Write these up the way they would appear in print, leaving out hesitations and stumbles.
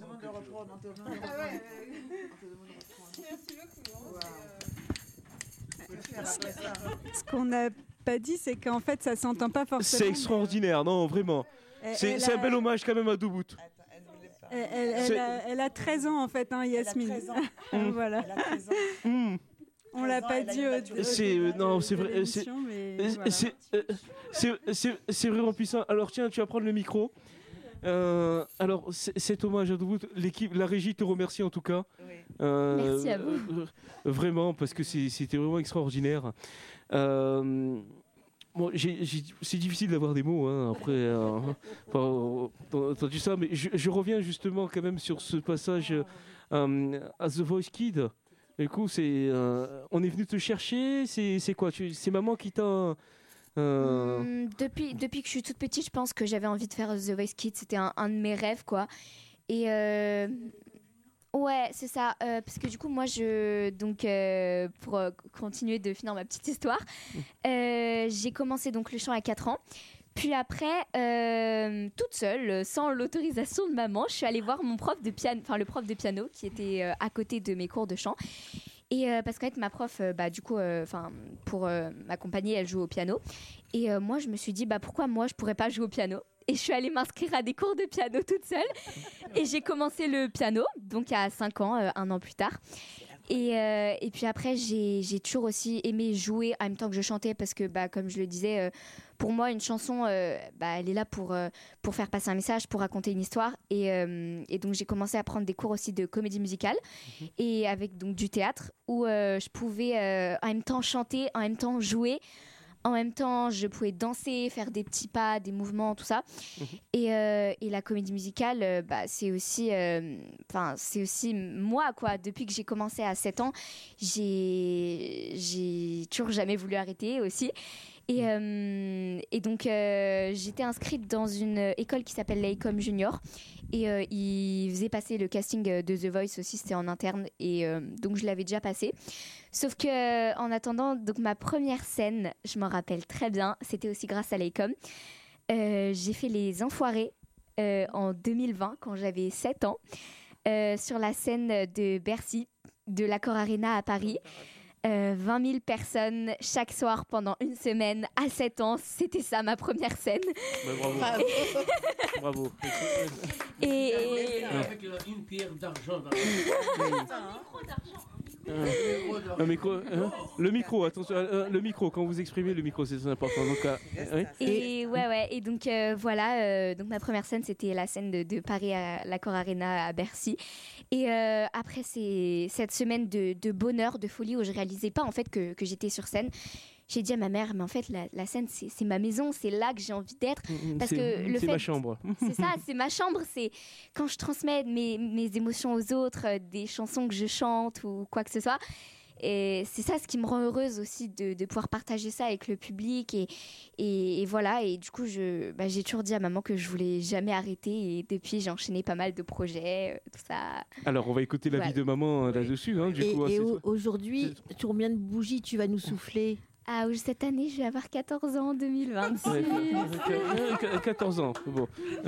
demande de reprendre. On te demande de reprendre. Merci beaucoup. Ce qu'on n'a pas dit, c'est qu'en fait, ça s'entend pas forcément. C'est extraordinaire, non, vraiment. C'est un bel hommage quand même à Doubout. Elle a 13 ans en fait, hein, Yasmine. Elle a 13 ans. Voilà. Elle a 13 ans. On l'a pas dit au début. C'est vrai. C'est vraiment puissant. Alors tiens, tu vas prendre le micro. Alors, cet hommage à Doubout, l'équipe, la régie te remercie en tout cas. Oui. Merci à vous. Vraiment, parce que c'était vraiment extraordinaire. Bon, c'est difficile d'avoir des mots après entendu ça, mais je reviens justement quand même sur ce passage à The Voice Kid. Du coup, on est venu te chercher. C'est quoi c'est maman qui t'a Depuis que je suis toute petite, je pense que j'avais envie de faire The Voice Kids. C'était un de mes rêves, quoi. Et ouais, c'est ça. Parce que du coup, moi, pour continuer de finir ma petite histoire, j'ai commencé donc le chant à 4 ans. Puis après, toute seule, sans l'autorisation de maman, je suis allée voir mon prof de piano, enfin le prof de piano qui était à côté de mes cours de chant. Et parce qu'en fait, ma prof, pour m'accompagner, elle joue au piano. Et moi, je me suis dit, pourquoi moi, je pourrais pas jouer au piano ? Et je suis allée m'inscrire à des cours de piano toute seule. Et j'ai commencé le piano, donc à 5 ans, un an plus tard. Et puis après, j'ai toujours aussi aimé jouer en même temps que je chantais parce que, comme je le disais, pour moi, une chanson, elle est là pour faire passer un message, pour raconter une histoire. Et donc, j'ai commencé à prendre des cours aussi de comédie musicale et avec donc du théâtre où je pouvais en même temps chanter, en même temps jouer. En même temps, je pouvais danser, faire des petits pas, des mouvements, tout ça. Et la comédie musicale, c'est aussi moi, quoi. Depuis que j'ai commencé à 7 ans, j'ai toujours jamais voulu arrêter aussi. Et donc, j'étais inscrite dans une école qui s'appelle l'Ecom Junior. Et ils faisaient passer le casting de The Voice aussi, c'était en interne. Et donc, je l'avais déjà passé. Sauf que en attendant, donc ma première scène, je m'en rappelle très bien, c'était aussi grâce à l'Ecom. J'ai fait Les Enfoirés en 2020, quand j'avais 7 ans, sur la scène de Bercy, de l'Accor Arena à Paris. 20 000 personnes chaque soir pendant une semaine à 7 ans, c'était ça ma première scène. Bravo. Bravo. Et avec une pierre d'argent. Le micro, attention, le micro, quand vous exprimez le micro, c'est important. Donc, oui. Et donc voilà, donc ma première scène, c'était la scène de Paris à l'Accor Arena à Bercy. Et après cette semaine de bonheur, de folie où je réalisais pas en fait que j'étais sur scène, j'ai dit à ma mère, mais en fait la scène c'est ma maison, c'est là que j'ai envie d'être parce que c'est ma chambre. C'est ça, c'est ma chambre, c'est quand je transmets mes émotions aux autres, des chansons que je chante ou quoi que ce soit. Et c'est ça ce qui me rend heureuse aussi de pouvoir partager ça avec le public et voilà. Et du coup j'ai toujours dit à maman que je voulais jamais arrêter et depuis j'ai enchaîné pas mal de projets, tout ça. Alors on va écouter l'avis de maman là-dessus. Et aujourd'hui, sur combien de bougies tu vas nous souffler? Ah, cette année, je vais avoir 14 ans en 2026. 14 ans, bon.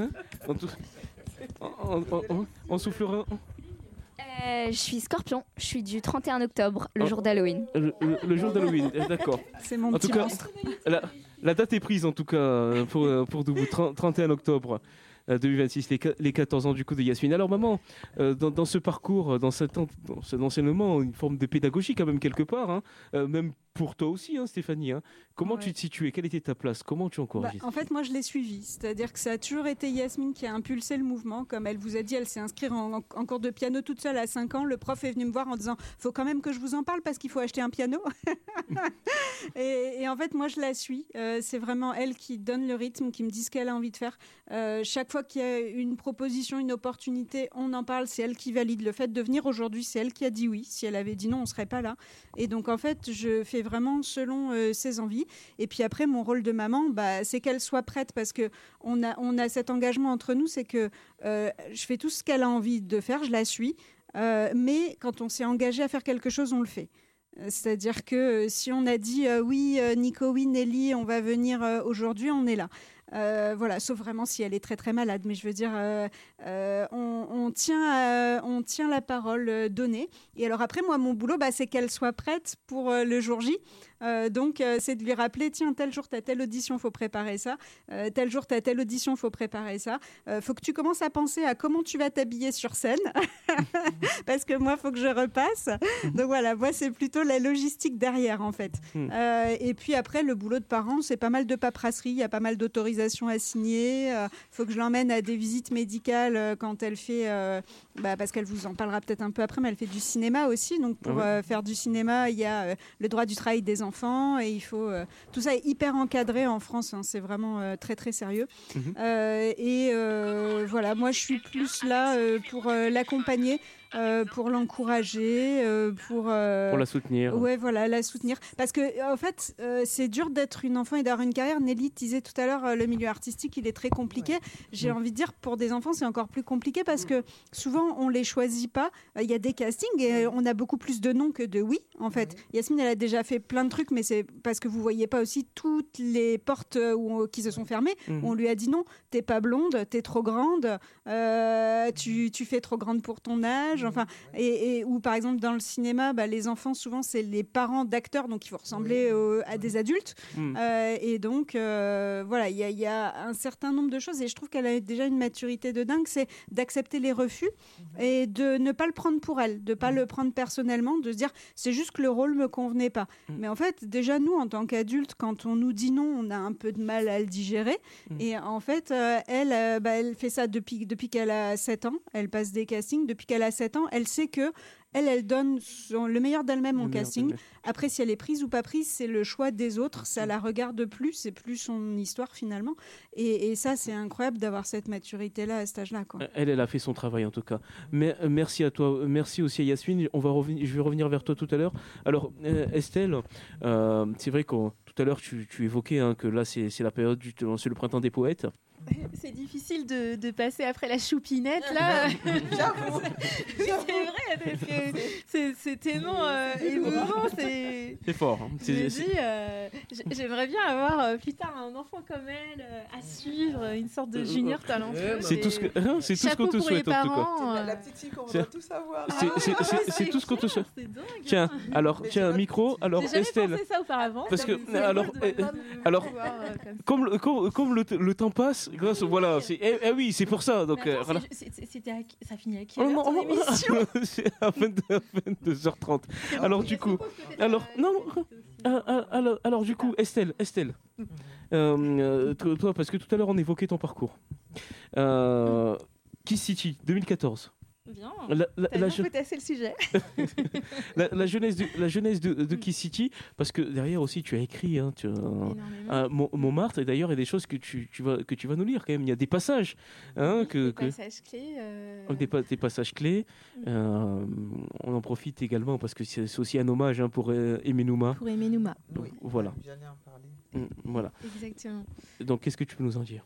On soufflera. Je suis Scorpion, je suis du 31 octobre, le jour d'Halloween. Le jour d'Halloween, d'accord. C'est mon petit monstre. La date est prise en tout cas pour Doubout, 31 octobre 2026, les 14 ans du coup de Yasmine. Alors maman, dans ce parcours, dans cet enseignement, une forme de pédagogie quand même quelque part, même pour toi aussi Stéphanie, comment tu te situais, quelle était ta place, comment tu encourageais en fait moi je l'ai suivie, c'est-à-dire que ça a toujours été Yasmine qui a impulsé le mouvement, comme elle vous a dit, elle s'est inscrite en cours de piano toute seule à 5 ans, le prof est venu me voir en disant faut quand même que je vous en parle parce qu'il faut acheter un piano et en fait moi je la suis, c'est vraiment elle qui donne le rythme, qui me dit ce qu'elle a envie de faire, chaque fois qu'il y a une proposition, une opportunité, on en parle, c'est elle qui valide le fait de venir aujourd'hui, c'est elle qui a dit oui, si elle avait dit non on serait pas là, et donc en fait je fais vraiment selon ses envies. Et puis après, mon rôle de maman, c'est qu'elle soit prête parce que on a cet engagement entre nous, c'est que je fais tout ce qu'elle a envie de faire, je la suis, mais quand on s'est engagé à faire quelque chose, on le fait. C'est-à-dire que si on a dit oui, Nico, oui, Nelly, on va venir aujourd'hui, on est là. Voilà, sauf vraiment si elle est très très malade. Mais je veux dire, on tient la parole donnée. Et alors après, moi, mon boulot, c'est qu'elle soit prête pour le jour J. Donc, c'est de lui rappeler, tiens, tel jour, tu as telle audition, il faut préparer ça. Tel jour, tu as telle audition, il faut préparer ça. Faut que tu commences à penser à comment tu vas t'habiller sur scène. Parce que moi, il faut que je repasse. Donc voilà, moi, c'est plutôt la logistique derrière, en fait. Et puis après, le boulot de parent, c'est pas mal de paperasserie. Il y a pas mal d'autorisations à signer. Faut que je l'emmène à des visites médicales quand elle fait... parce qu'elle vous en parlera peut-être un peu après, mais elle fait du cinéma aussi. Donc, pour faire du cinéma, il y a le droit du travail des enfants et il faut... tout ça est hyper encadré en France. C'est vraiment très, très sérieux. Voilà, moi, je suis plus là pour l'accompagner. Pour l'encourager, pour la soutenir. Ouais, voilà, la soutenir. Parce que en fait, c'est dur d'être une enfant et d'avoir une carrière. Nelly disait tout à l'heure, le milieu artistique, il est très compliqué. J'ai envie de dire, pour des enfants, c'est encore plus compliqué parce que souvent, on les choisit pas. Il y a des castings et on a beaucoup plus de non que de oui, en fait. Yasmine, elle a déjà fait plein de trucs, mais c'est parce que vous voyez pas aussi toutes les portes qui se sont fermées. On lui a dit non, t'es pas blonde, t'es trop grande, tu fais trop grande pour ton âge. Enfin, ou par exemple dans le cinéma, les enfants souvent c'est les parents d'acteurs, donc il faut ressembler à des adultes. Et donc voilà, il y a un certain nombre de choses et je trouve qu'elle a déjà une maturité de dingue, c'est d'accepter les refus et de ne pas le prendre pour elle, de pas le prendre personnellement, de se dire c'est juste que le rôle me convenait pas. Mais en fait, déjà nous en tant qu'adultes, quand on nous dit non, on a un peu de mal à le digérer. Et en fait, elle fait ça depuis qu'elle a 7 ans. Elle passe des castings depuis qu'elle a 7 ans. Elle sait que elle donne le meilleur d'elle-même au casting. Après, si elle est prise ou pas prise, c'est le choix des autres. Ça la regarde plus, c'est plus son histoire finalement. Et ça, c'est incroyable d'avoir cette maturité-là à cet âge-là, quoi. Elle a fait son travail en tout cas. Mais merci à toi, merci aussi à Yasmine. Je vais revenir vers toi tout à l'heure. Alors Estelle, c'est vrai que tout à l'heure tu évoquais que là c'est la période c'est le printemps des poètes. C'est difficile de passer après la choupinette, là. J'avoue. Oui, c'est vrai, parce que c'est tellement émouvant. C'est fort. Hein. J'aimerais bien avoir plus tard un enfant comme elle à suivre, une sorte de junior talent. C'est tout ce qu'on te souhaite en tout cas. La petite fille qu'on voudrait tout savoir. C'est tout ce qu'on te souhaite. C'est dingue. Tiens, alors micro. Alors J'ai jamais Estelle. pensé ça auparavant. Parce que comme le temps passe, voilà, oui, c'est pour ça. Donc attends, ça finit à quelle heure ton émission? C'est à 22h30. Alors du coup, alors du coup, Estelle, toi, parce que tout à l'heure on évoquait ton parcours. Kiss City 2014. Bien. Potasser le sujet. Mm. la jeunesse de Kiss City, parce que derrière aussi tu as écrit Montmartre, et d'ailleurs il y a des choses que tu vas nous lire quand même. Il y a des passages, des passages clés. Des passages clés. On en profite également parce que c'est aussi un hommage pour Aimé Nouma. Pour Aimé Nouma. Oui. Voilà. J'allais en parler. Voilà. Exactement. Donc qu'est-ce que tu peux nous en dire?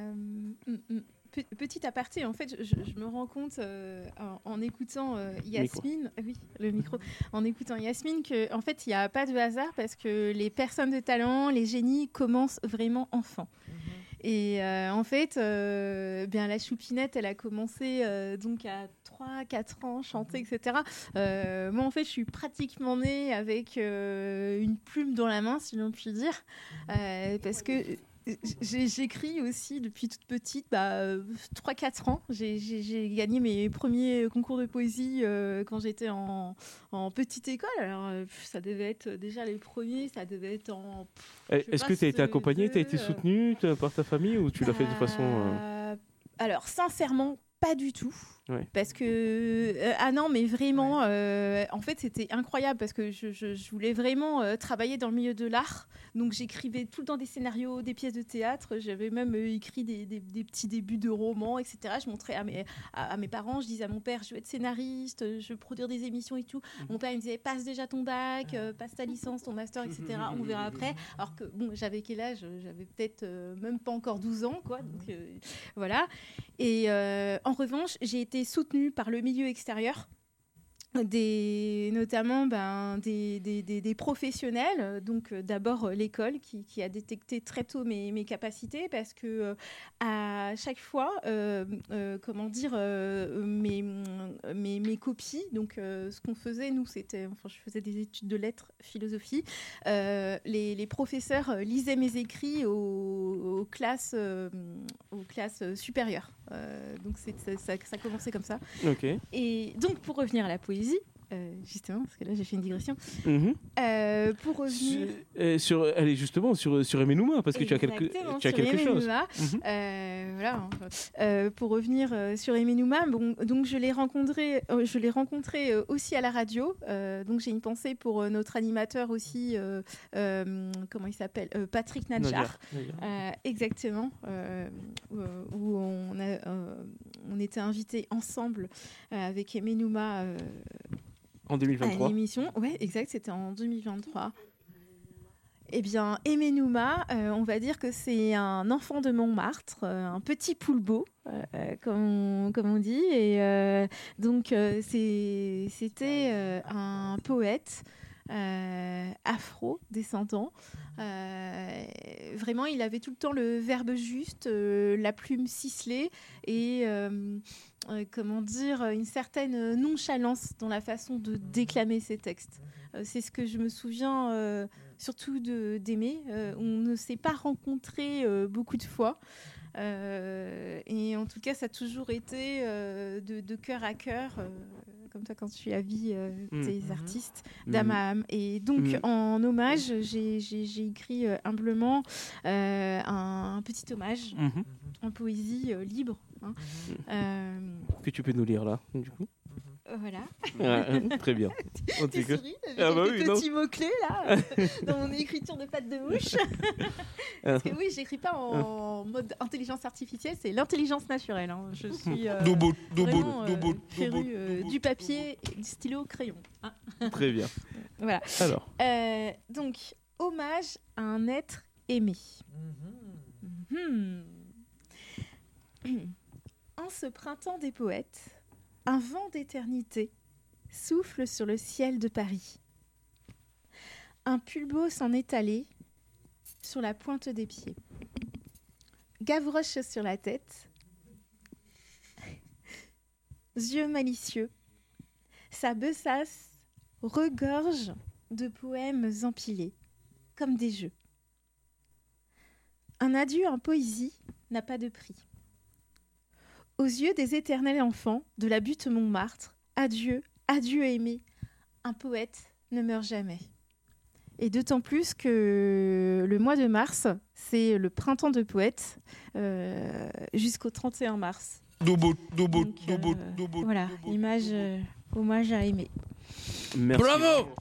Petit aparté, en fait, je me rends compte en écoutant Yasmine, le micro, en écoutant Yasmine, que en fait, il n'y a pas de hasard parce que les personnes de talent, les génies commencent vraiment enfants. Et en fait, la choupinette, elle a commencé donc à 3-4 ans, chanter, etc. Moi, en fait, je suis pratiquement née avec une plume dans la main, si l'on peut dire, parce que j'écris aussi depuis toute petite, 3-4 ans. J'ai gagné mes premiers concours de poésie quand j'étais en petite école. Alors, ça devait être déjà les premiers, ça devait être en... Est-ce que tu as été accompagnée, tu as été soutenue par ta famille ou tu l'as fait de façon... Alors, sincèrement, pas du tout. Ouais. Parce que non, mais vraiment en fait c'était incroyable parce que je voulais vraiment travailler dans le milieu de l'art, donc j'écrivais tout le temps des scénarios, des pièces de théâtre, j'avais même écrit des petits débuts de romans, etc. Je montrais à mes parents, je disais à mon père je veux être scénariste, je veux produire des émissions et tout. Mon père il me disait passe déjà ton bac, passe ta licence, ton master, etc. On verra après. Alors que bon, j'avais quel âge? J'avais peut-être même pas encore 12 ans, quoi, donc voilà. Et en revanche j'ai été soutenue par le milieu extérieur notamment des professionnels, donc d'abord l'école qui a détecté très tôt mes capacités, parce que à chaque fois, mes copies, donc ce qu'on faisait, nous, je faisais des études de lettres, philosophie, les professeurs lisaient mes écrits aux classes supérieures. Donc ça commençait comme ça. Ok. Et donc pour revenir à la poésie, justement, parce que là j'ai fait une digression. Pour revenir sur Aimé Numa, parce que tu as quelque chose. Voilà. Pour revenir sur Aimé Numa, donc je l'ai rencontré aussi à la radio. Donc j'ai une pensée pour notre animateur aussi, comment il s'appelle, Patrick Nadjar. Exactement, où on était invités ensemble avec Aimé Numa. En 2023. À l'émission, ouais, exact, c'était en 2023. Eh bien, Aimé Numa, on va dire que c'est un enfant de Montmartre, un petit poulbeau, comme on dit. Et donc, c'était un poète afro-descendant. Vraiment, il avait tout le temps le verbe juste, la plume ciselée et une certaine nonchalance dans la façon de déclamer ses textes. C'est ce que je me souviens surtout d'Aimé. On ne s'est pas rencontrés beaucoup de fois. Et en tout cas, ça a toujours été de cœur à cœur, comme ça quand je suis avis des artistes, d'âme à âme. Et donc, en hommage, j'ai écrit humblement un petit hommage en poésie libre. Que tu peux nous lire là, du coup. Voilà. Très bien. Tu souris, t'avais quelques petits mots-clés là, dans mon écriture de patte de mouche. Parce que oui, j'écris pas en mode intelligence artificielle, c'est l'intelligence naturelle. Hein. Je suis vraiment férue du papier, du stylo, crayon. Hein. Très bien. Voilà. Alors. Donc, hommage à un être aimé. En ce printemps des poètes, un vent d'éternité souffle sur le ciel de Paris. Un pulbeau s'en est allé sur la pointe des pieds. Gavroche sur la tête, yeux malicieux, sa besace regorge de poèmes empilés, comme des jeux. Un adieu en poésie n'a pas de prix. Aux yeux des éternels enfants de la butte Montmartre, adieu, adieu aimé, un poète ne meurt jamais. Et d'autant plus que le mois de mars, c'est le printemps de poètes jusqu'au 31 mars. Voilà, hommage à Aimé. Merci. Bravo.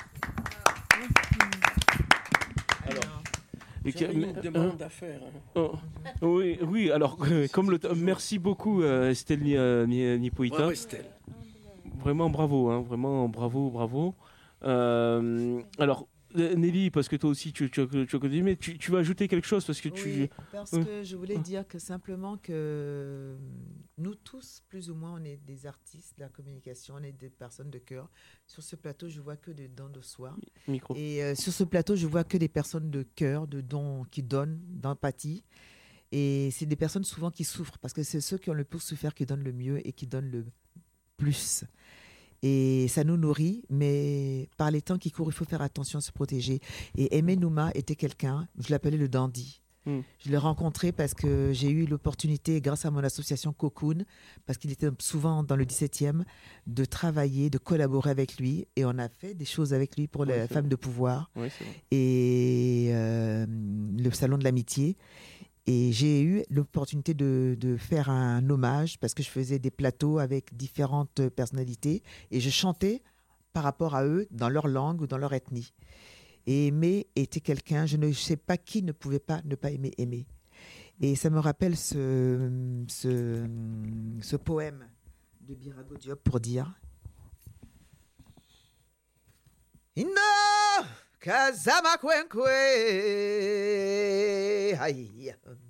Alors, une demande à faire. oui. Alors, merci beaucoup, Estelle Nipoïta. Bravo, Estelle. Vraiment bravo, hein, vraiment bravo. Alors, Nelly, parce que toi aussi tu as connu, mais tu vas ajouter quelque chose parce que que je voulais dire que simplement que nous tous, plus ou moins, on est des artistes de la communication, on est des personnes de cœur. Sur ce plateau, je vois que des dons de soi. Micro. Et sur ce plateau, je vois que des personnes de cœur, de dons, qui donnent, d'empathie. Et c'est des personnes souvent qui souffrent parce que c'est ceux qui ont le plus souffert qui donnent le mieux et qui donnent le plus. Et ça nous nourrit, mais par les temps qui courent, il faut faire attention, se protéger. Et Aimé Numa était quelqu'un, je l'appelais le dandy. Je l'ai rencontré parce que j'ai eu l'opportunité, grâce à mon association Cocoon, parce qu'il était souvent dans le 17e, de travailler, de collaborer avec lui. Et on a fait des choses avec lui pour les femmes de pouvoir et le salon de l'amitié. Et j'ai eu l'opportunité de faire un hommage parce que je faisais des plateaux avec différentes personnalités et je chantais par rapport à eux dans leur langue ou dans leur ethnie. Et Aimé était quelqu'un, je ne sais pas qui ne pouvait pas ne pas aimer Aimé. Et ça me rappelle ce poème de Birago Diop pour dire Inna Kazama Kwenkwe Aïe